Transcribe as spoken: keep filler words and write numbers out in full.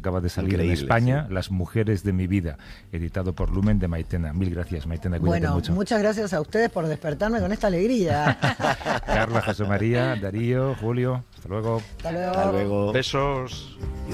acaba de salir Increíble, en España, sí. Las mujeres de mi vida, editado por Lumen, de Maitena. Mil gracias, Maitena, cuídate Bueno, mucho. muchas gracias a ustedes por despertarme con esta alegría. Carla, José María, Darío, Julio, hasta luego. Hasta luego. Hasta luego. Besos.